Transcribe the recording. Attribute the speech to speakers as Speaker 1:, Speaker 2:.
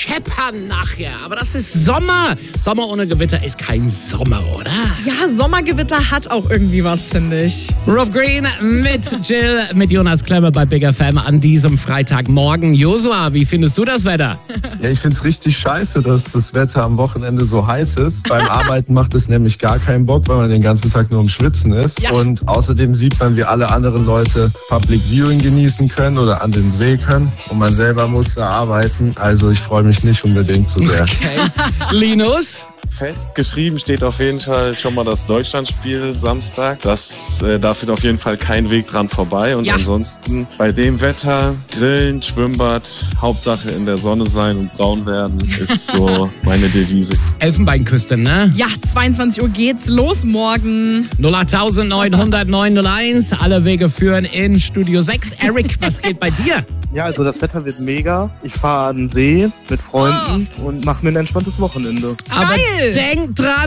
Speaker 1: scheppern nachher. Aber das ist Sommer. Sommer ohne Gewitter ist kein Sommer, oder?
Speaker 2: Ja, Sommergewitter hat auch irgendwie was, finde ich.
Speaker 1: Roof Green mit Jill, mit Jonas Klemme bei Big FM an diesem Freitagmorgen. Josua, wie findest du das Wetter?
Speaker 3: Ja, ich finde es richtig scheiße, dass das Wetter am Wochenende so heiß ist. Beim Arbeiten macht es nämlich gar keinen Bock, weil man den ganzen Tag nur am Schwitzen ist.
Speaker 2: Ja.
Speaker 3: Und außerdem sieht man, wie alle anderen Leute Public Viewing genießen können oder an den See können. Und man selber muss da arbeiten. Also ich freue mich nicht unbedingt so sehr.
Speaker 1: Okay. Linus?
Speaker 4: Festgeschrieben steht auf jeden Fall schon mal das Deutschlandspiel Samstag. Da führt auf jeden Fall kein Weg dran vorbei. Und ansonsten bei dem Wetter, Grillen, Schwimmbad, Hauptsache in der Sonne sein und braun werden, ist so meine Devise.
Speaker 1: Elfenbeinküste, ne?
Speaker 2: Ja, 22 Uhr geht's los morgen.
Speaker 1: 08900 901. Alle Wege führen in Studio 6. Eric, was geht bei dir?
Speaker 5: Ja, also das Wetter wird mega. Ich fahre an den See mit Freunden und mache mir ein entspanntes Wochenende.
Speaker 1: Aber denk dran,